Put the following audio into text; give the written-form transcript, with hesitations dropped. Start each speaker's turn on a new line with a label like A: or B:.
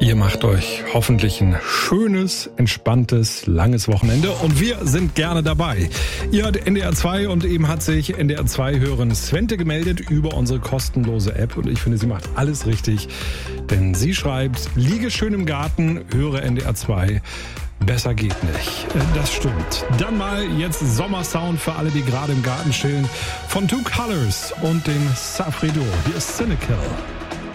A: Ihr macht euch hoffentlich ein schönes, entspanntes, langes Wochenende und wir sind gerne dabei. Ihr hört NDR 2 und eben hat sich NDR 2-Hörerin Svente gemeldet über unsere kostenlose App und ich finde, sie macht alles richtig, denn sie schreibt, liege schön im Garten, höre NDR 2. Besser geht nicht. Das stimmt. Dann mal jetzt Sommersound für alle, die gerade im Garten chillen. Von Two Colors und dem Safrido. Hier ist Cynical.